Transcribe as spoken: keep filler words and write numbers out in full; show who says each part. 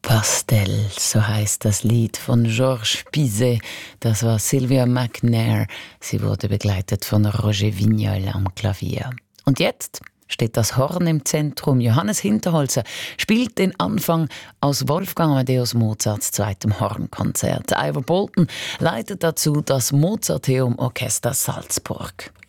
Speaker 1: Pastel, so heißt das Lied von Georges Bizet. Das war Sylvia McNair. Sie wurde begleitet von Roger Vignol am Klavier. Und jetzt steht das Horn im Zentrum. Johannes Hinterholzer spielt den Anfang aus Wolfgang Amadeus Mozarts zweitem Hornkonzert. Ivor Bolton leitet dazu das Mozarteum Orchester Salzburg.